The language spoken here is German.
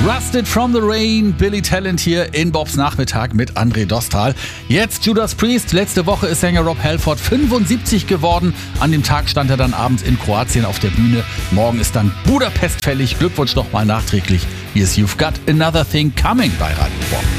Rusted from the Rain, Billy Talent hier in Bobs Nachmittag mit André Dostal. Jetzt Judas Priest. Letzte Woche ist Sänger Rob Halford 75 geworden. An dem Tag stand er dann abends in Kroatien auf der Bühne. Morgen ist dann Budapest fällig. Glückwunsch nochmal nachträglich. Hier ist You've Got Another Thing Coming bei Radio Bob.